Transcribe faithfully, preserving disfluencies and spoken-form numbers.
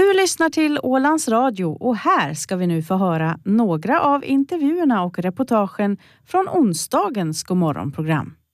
Du lyssnar till Ålands Radio och här ska vi nu få höra några av intervjuerna och reportagen från onsdagens Godmorgonprogram.